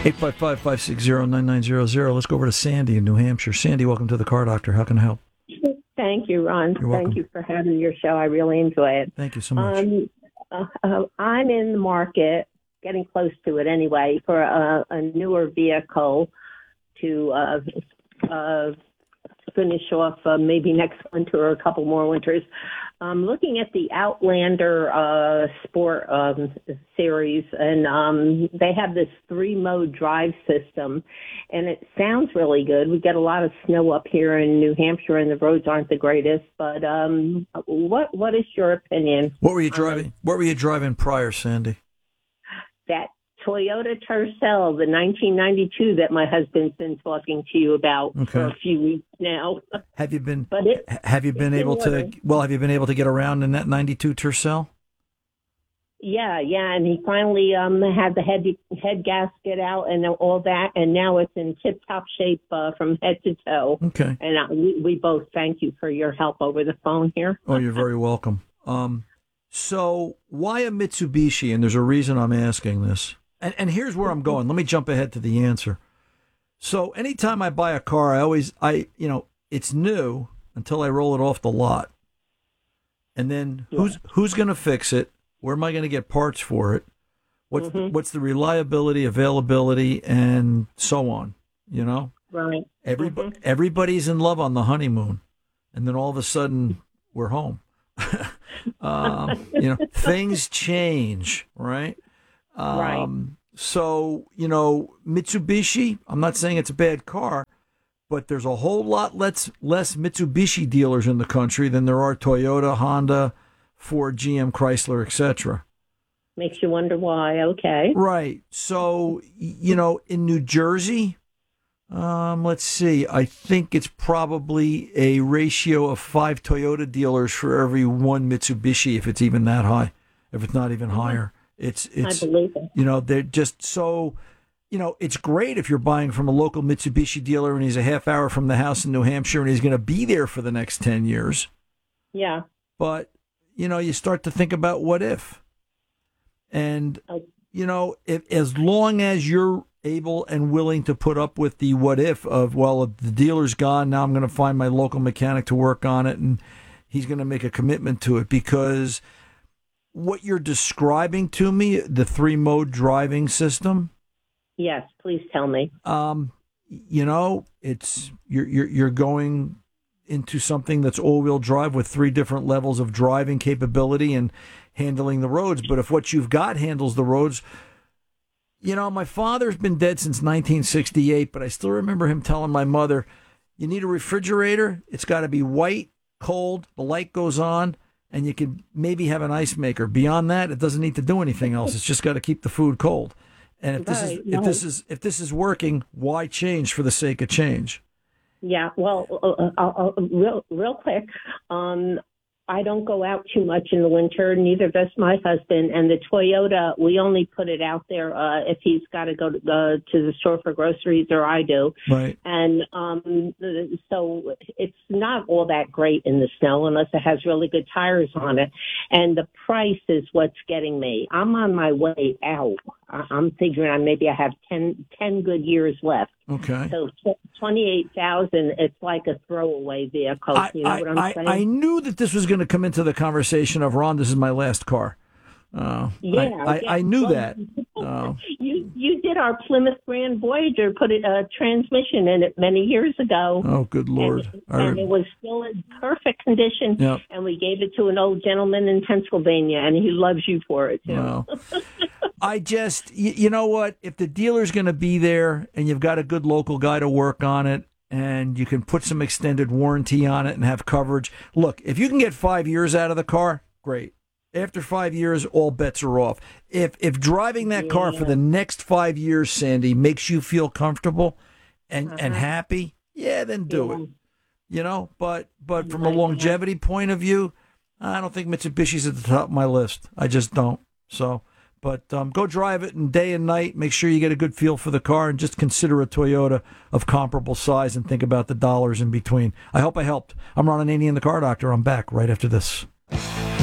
855-560-9900. Let's go over to Sandy in New Hampshire. Sandy, welcome to the Car Doctor. How can I help? Thank you, Ron. You're welcome. Thank you for having your show. I really enjoy it. Thank you so much. I'm in the market, getting close to it anyway, for a newer vehicle to finish off maybe next winter or a couple more winters. I'm looking at the Outlander Sport series, and they have this 3-mode drive system, and it sounds really good. We get a lot of snow up here in New Hampshire, and the roads aren't the greatest. But what is your opinion? What were you driving? What were you driving prior, Sandy? That Toyota Tercel, the 1992 that my husband's been talking to you about for a few weeks now. Have you been able to get around in that 92 Tercel? Yeah, and he finally had the head gasket out and all that, and now it's in tip-top shape from head to toe. Okay. And we both thank you for your help over the phone here. Oh, you're very welcome. So why a Mitsubishi? And there's a reason I'm asking this. And here's where I'm going. Let me jump ahead to the answer. So anytime I buy a car, it's new until I roll it off the lot. And then who's going to fix it? Where am I going to get parts for it? What's the reliability, availability, and so on, Right. Everybody's in love on the honeymoon. And then all of a sudden, we're home. Things change, right? Right. So, Mitsubishi, I'm not saying it's a bad car, but there's a whole lot less Mitsubishi dealers in the country than there are Toyota, Honda, Ford, GM, Chrysler, etc. Makes you wonder why. Okay. Right. So, in New Jersey, let's see, I think it's probably a ratio of 5 Toyota dealers for every 1 Mitsubishi, if it's even that high, if it's not even higher. It's I believe it. They're just so, it's great if you're buying from a local Mitsubishi dealer and he's a half hour from the house in New Hampshire and he's going to be there for the next 10 years. Yeah. But, you start to think about what if. And, if as long as you're able and willing to put up with the what if of, well, if the dealer's gone, now I'm going to find my local mechanic to work on it and he's going to make a commitment to it, because what you're describing to me, the 3-mode driving system. Yes, please tell me. It's you're going into something that's all-wheel drive with 3 different levels of driving capability and handling the roads. But if what you've got handles the roads, my father's been dead since 1968, but I still remember him telling my mother, you need a refrigerator. It's got to be white, cold, the light goes on, and you can maybe have an ice maker. Beyond that, it doesn't need to do anything else. It's just got to keep the food cold. And if this is working, why change for the sake of change? Yeah. Well, real quick. I don't go out too much in the winter. Neither does my husband. And the Toyota, we only put it out there if he's got to go to the store for groceries, or I do. Right. And so it's not all that great in the snow unless it has really good tires on it. And the price is what's getting me. I'm on my way out. I'm figuring maybe I have 10 good years left. Okay. So 28,000, it's like a throwaway vehicle. You know what I'm saying? I knew that this was going to come into the conversation of, Ron, this is my last car. I knew that. You did our Plymouth Grand Voyager, put a transmission in it many years ago. Oh, good Lord. And it was still in perfect condition. Yep. And we gave it to an old gentleman in Pennsylvania, and he loves you for it, too. Wow. I just, you know what? If the dealer's going to be there and you've got a good local guy to work on it, and you can put some extended warranty on it and have coverage. Look, if you can get 5 years out of the car, great. After 5 years, all bets are off. If driving that car for the next 5 years, Sandy, makes you feel comfortable and happy, then do it. But from a longevity point of view, I don't think Mitsubishi's at the top of my list. I just don't. So, but go drive it day and night. Make sure you get a good feel for the car, and just consider a Toyota of comparable size and think about the dollars in between. I hope I helped. I'm Ron Ananian, the Car Doctor. I'm back right after this.